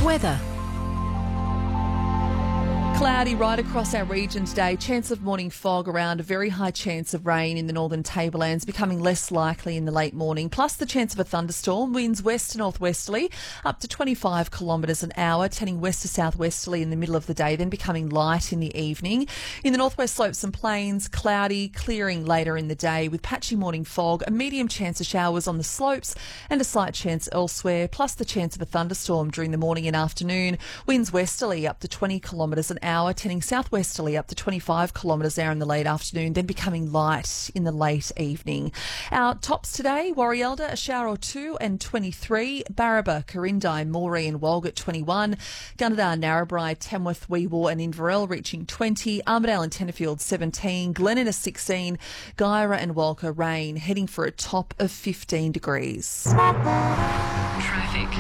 Weather. Cloudy right across our region today. Chance of morning fog around, a very high chance of rain in the northern tablelands, becoming less likely in the late morning, plus the chance of a thunderstorm. Winds west to northwesterly up to 25 kilometres an hour, turning west to southwesterly in the middle of the day, then becoming light in the evening. In the northwest slopes and plains, cloudy, clearing later in the day with patchy morning fog, a medium chance of showers on the slopes and a slight chance elsewhere, plus the chance of a thunderstorm during the morning and afternoon. Winds westerly up to 20 kilometres an hour, turning southwesterly up to 25 kilometres an hour in the late afternoon, then becoming light in the late evening. Our tops today: Warrielda, a shower or two and 23, Barraba, Corindai, Moree and Walgett 21, Gunnedah, Narrabri, Tamworth, Weewar and Inverell reaching 20, Armidale and Tenterfield 17, Glenina 16, Guyra and Walker rain, heading for a top of 15 degrees. Traffic.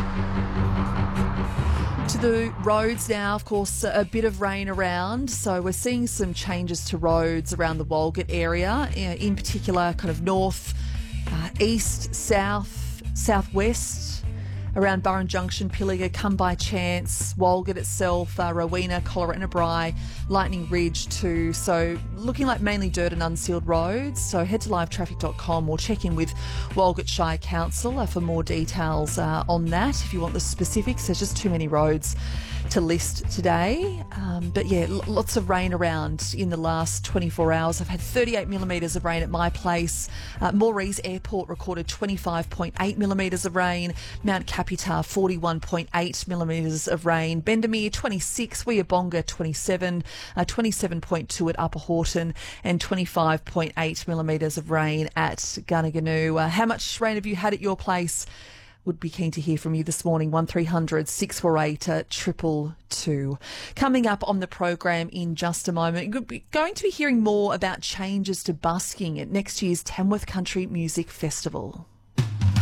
To the roads now, of course, a bit of rain around, so we're seeing some changes to roads around the Walgett area, in particular kind of north, east, south, southwest, around Burren Junction, Pilliga, Come By Chance, Walgett itself, Rowena, Collarenebri, Lightning Ridge too. So looking like mainly dirt and unsealed roads. So head to livetraffic.com or check in with Walgett Shire Council for more details on that if you want the specifics. There's just too many roads to list today. But yeah, lots of rain around in the last 24 hours. I've had 38 millimetres of rain at my place. Moree's Airport recorded 25.8 millimetres of rain. Mount Capitar 41.8 millimetres of rain. Bendemeer 26, Weeabonga 27, 27.2 at Upper Horton and 25.8 millimetres of rain at Gunnaganoo. How much rain have you had at your place? Would be keen to hear from you this morning. 1300 648 222. Coming up on the program in just a moment, we're going to be hearing more about changes to busking at next year's Tamworth Country Music Festival.